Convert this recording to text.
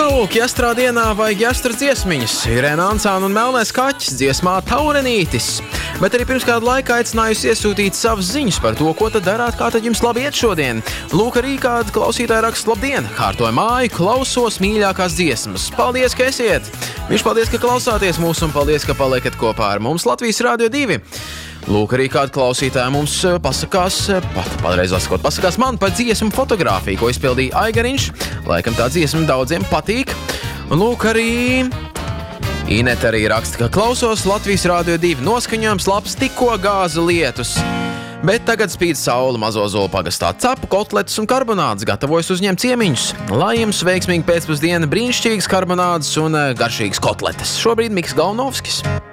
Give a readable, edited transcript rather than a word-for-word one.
Lūk, jastrā dienā vajag jastra dziesmiņas. Irēna Ansāna un Melnais kaķis dziesmā Taurenītis. Bet arī pirms kādu laiku aicinājusi iesūtīt savas ziņas par to, ko tad darāt, kā tad jums labi iet šodien. Lūk, arī kāda klausītāja raksta: labdien, kārtoju māju, klausos mīļākās dziesmas. Paldies, ka esiet! Viņš paldies, ka klausāties mūs un paldies, ka paliekat kopā ar mums Latvijas Rādio 2. Lūk, arī kāda klausītāja mums pasakās man par dziesmu fotografiju, ko izpildīja Aigariņš. Laikam tā dziesma daudziem patīk. Un lūk, arī Ineta arī raksta, ka klausos Latvijas Rādio 2 noskaņojums labs, tikko gāza lietus. Bet tagad spīd saule Mazozolu pagastā, cepu, kotletes un karbonādes, gatavojas uzņemt ciemiņus. Lai jums veiksmīgi pēcpusdiena, brīnišķīgas karbonādes un garšīgas kotletes. Šobrīd Miks Galnovskis.